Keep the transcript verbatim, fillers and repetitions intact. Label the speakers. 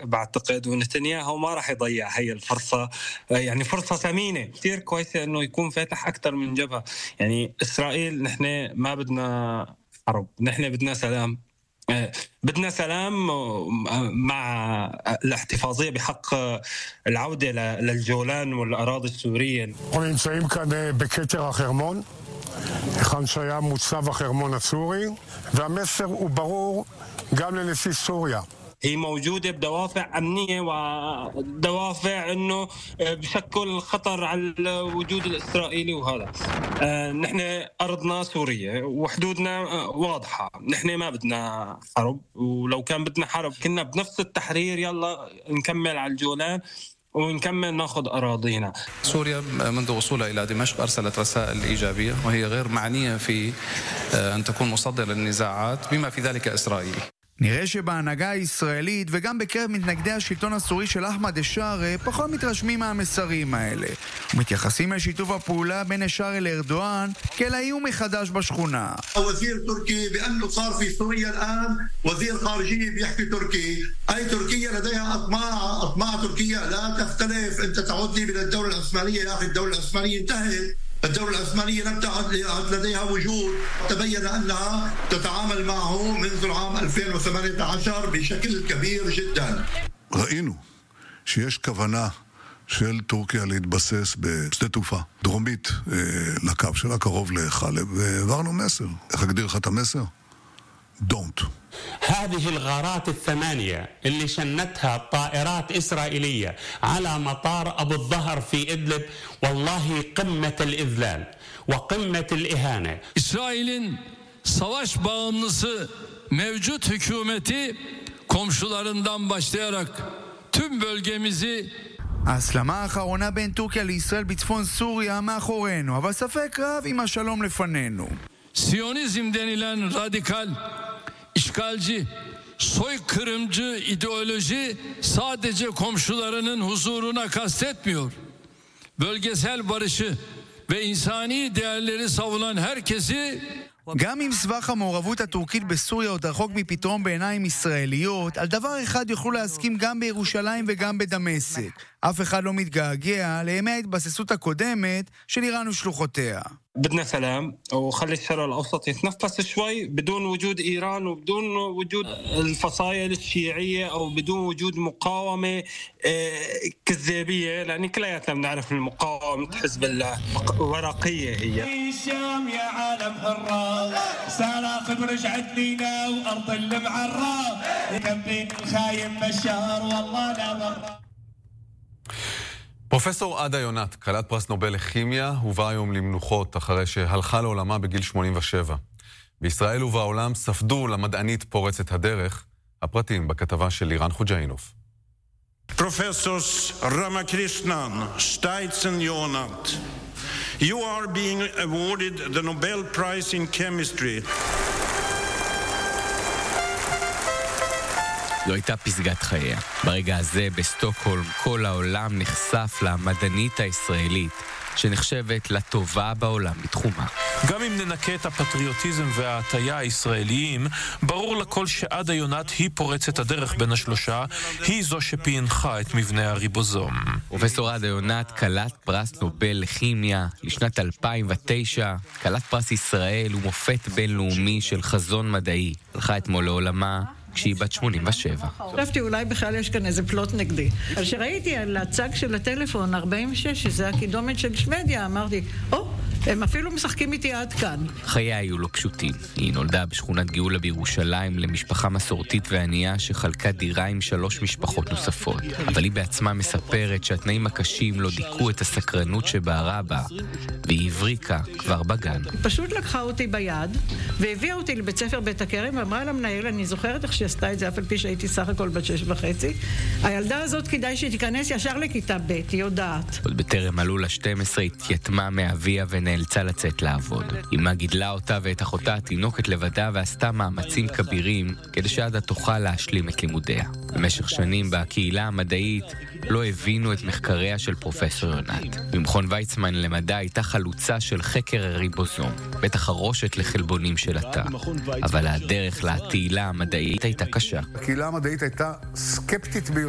Speaker 1: بعتقد ونتنياهو ما راح يضيع هي الفرصة، يعني فرصة ثمينة كتير كويسة إنه يكون فاتح أكتر من جبهة. يعني إسرائيل نحن ما بدنا حرب، نحن بدنا سلام، بدنا سلام مع الاحتفاظية بحق العودة للجولان والأراضي السورية.
Speaker 2: אנחנו נמצאים כאן בכתר החרמון, היכן שהיה מוצב החרמון הסורי, והמסר הוא ברור גם לנשיא סוריה.
Speaker 1: هي موجودة بدوافع أمنية ودوافع إنه بشكل خطر على الوجود الإسرائيلي، وهذا نحن أرضنا سوريا وحدودنا واضحة، نحن ما بدنا حرب، ولو كان بدنا حرب كنا بنفس التحرير يلا نكمل على الجولان ونكمل ناخذ أراضينا.
Speaker 3: سوريا منذ وصولها إلى دمشق أرسلت رسائل إيجابية وهي غير معنية في أن תكون مصدر للنزاعات بما في ذلك إسرائيل.
Speaker 4: נראה שבהנהגה הישראלית וגם בקרב מתנגדי השלטון הסורי של אחמד א-שארה פחות מתרשמים מהמסרים האלה ומתייחסים לשיתוף הפעולה בין א-שארה לארדואן כאל האיום מחדש בשכונה.
Speaker 5: وزير تركي بأنه صار في سوريا الآن وزير خارجية بيحكي تركي، أي تركيا لديها أطماع، أطماع تركيا لا تختلف. أنت تعود لي من الدولة العثمانية، يا أخي الدولة العثمانية انتهت، الدولة العثمانية لم تعد لديها وجود. تبين أنها تتعامل معه منذ العام ألفين وثمانية عشر بشكل كبير جدا.
Speaker 6: ראינו שיש כוונה של טורקיה להתבסס בשדה תעופה דרומית לקו שלה קרוב לחלב, ועברנו מסר. איך אגדיר לך את המסר? Don't.
Speaker 7: هذه الغارات الثمانية اللي شنتها طائرات إسرائيلية على مطار أبو الظهر في إدلب والله قمة الإذلال وقمة الإهانة.
Speaker 8: İsrail'in savaş bağımlısı mevcut hükümeti komşularından başlayarak tüm bölgemizi
Speaker 4: ההסלמה האחרונה בין טורקיה לישראל בצפון סוריה מאחורינו, אבל ספק רב אם השלום לפנינו.
Speaker 8: Siyonizm denilen radikal, işgalci, soykırımcı ideoloji sadece komşularının huzuruna kastetmiyor. Bölgesel barışı ve insani değerleri savunan herkesi
Speaker 4: גם אם סבך המעורבות הטורקית בסוריה עוד רחוק מפתרון בעיניים ישראליות, על דבר אחד יוכלו להסכים גם בירושלים וגם בדמשק. אף אחד לא מתגעגע לימי ההתבססות הקודמת של איראן ושלוחותיה.
Speaker 1: بدنا سلام وخلي الشرق الأوسط يتنفس شوي بدون وجود إيران وبدون وجود الفصائل الشيعية أو بدون وجود مقاومة كذابية، لأن كلياتنا بنعرف المقاومة حزب الله ورقية هي.
Speaker 9: الشام يا عالم حرة ساراق برجعت لينا وأرض المعرة كم بين الخايم بشار والله لا مرة.
Speaker 10: פרופסור עדה יונת, כלת פרס נובל לכימיה, הובאה היום למנוחות אחרי שהלכה לעולמה בגיל שמונים ושבע. בישראל ובעולם ספדו למדענית פורצת הדרך. הפרטים בכתבה של לירן חוג'אינוף.
Speaker 11: Professors Ramakrishnan, Steitzen Yonat, you are being awarded the Nobel Prize in Chemistry.
Speaker 12: זו הייתה פסגת חייה. ברגע הזה בסטוקהולם כל העולם נחשף למדענית הישראלית שנחשבת לטובה בעולם בתחומה.
Speaker 13: גם אם ננקה את הפטריוטיזם וההטיה הישראליים, ברור לכל שעדה יונת היא פורצת הדרך בין השלושה, היא זו שפענחה את מבנה הריבוזום.
Speaker 12: פרופסור עדה יונת, כלת פרס נובל לכימיה לשנת אלפיים ותשע, כלת פרס ישראל ומופת בינלאומי של חזון מדעי. הלכה אתמול לעולמה כשהיא בת שמונים ושבע.
Speaker 14: חשבתי אולי בכלל יש כאן איזה פלוט נגדי. אז שראיתי על הצג של הטלפון ארבעים ושש, שזה הקידומת של שוודיה, אמרתי, או, הם אפילו משחקים איתי עד כאן.
Speaker 12: חייה היו לא פשוטים. היא נולדה בשכונת גאולה בירושלים למשפחה מסורתית וענייה שחלקה דירה עם שלוש משפחות נוספות. אבל היא בעצמה מספרת שהתנאים הקשים לא דיכאו את הסקרנות שבערה בה, והיא הבריקה כבר בגן.
Speaker 14: פשוט לקחה אותי ביד והביאה אותי לבית ספר בית הכרם ואמרה למנהל, אני זוכרת איך שהיא עשתה את זה, אף על פי שהייתי סך הכל בת שש וחצי. הילדה הזאת כדאי שתיכנס ישר לכיתה ב', היא יודעת.
Speaker 12: עוד בטרם עלו ל-שתים עשרה התייתמה מאביה ונאלצה לצאת לעבוד. אמא גידלה אותה ואת אחותה התינוקת לבדה ועשתה מאמצים כבירים כדי שעדה תוכל להשלים את לימודיה. במשך שנים בקהילה המדעית לא הבינו את מחקריה של פרופסור יונת. במכון ויצמן למדע הייתה חלוצה של חקר הריבוזום, בטח הרושת לחלבונים של התא. אבל הדרך לתהילה המדעית הייתה קשה.
Speaker 2: הקהילה המדעית הייתה סקפטית ביותר.